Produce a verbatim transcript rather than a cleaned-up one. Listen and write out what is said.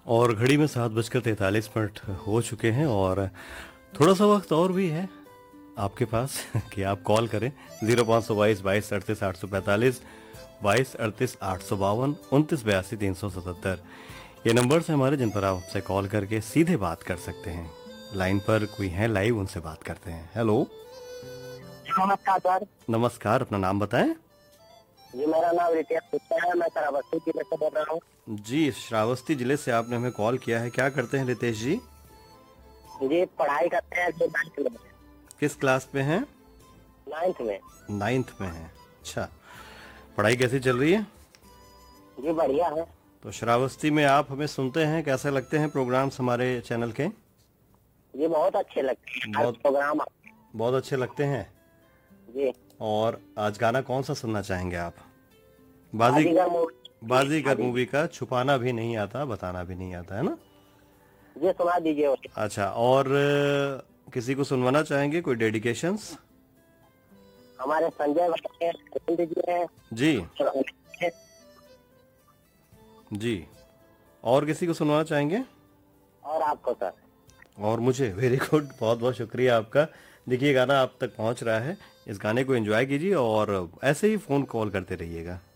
और घड़ी में सात बजकर तैंतालीस मिनट हो चुके हैं और थोड़ा सा वक्त और भी है आपके पास कि आप कॉल करें जीरो पाँच सौ बाईस बाईस अड़तीस आठ सौ पैंतालीस बाईस अड़तीस आठ सौ बावन उनतीस बयासी तीन सौ सतहत्तर ये नंबर्स हैं हमारे जिन पर आप हमसे कॉल करके सीधे बात कर सकते हैं। लाइन पर कोई है लाइव, उनसे बात करते हैं। हेलो, नमस्कार सर। नमस्कार, अपना नाम बताएं। जी मेरा नाम रितेश गुप्ता है, मैं श्रावस्ती जिले से बोल रहा हूँ। जी, श्रावस्ती जिले से आपने हमें कॉल किया है। क्या करते हैं रितेश जी? जी पढ़ाई करते हैं जो नाइन्थ में। किस क्लास में हैं? नाइन्थ में। नाइन्थ में हैं। अच्छा, पढ़ाई कैसी चल रही है? जी बढ़िया है। तो श्रावस्ती में आप हमें सुनते हैं, कैसे लगते हैं प्रोग्राम्स हमारे चैनल के? जी बहुत अच्छे लगते हैं हर बहुत प्रोग्राम। बहुत अच्छे लगते हैं। जी और आज गाना कौन सा सुनना चाहेंगे आप? बाजी बाजीगर मूवी। बाजीगर मूवी का छुपाना भी नहीं आता बताना भी नहीं आता, है ना? जी सुना दीजिए उसे। अच्छा, और अ, किसी को सुनवाना चाहेंगे? कोई डेडिकेशंस? हमारे संजय भाई हैं, गोविंद जी हैं। जी और जी। और किसी को सुनवाना चाहेंगे? और आपको सर। और मुझे? वेरी गुड, बहुत बहुत शुक्रिया आपका। देखिए, गाना आप तक पहुंच रहा है। इस गाने को एंजॉय कीजिए और ऐसे ही फोन कॉल करते रहिएगा।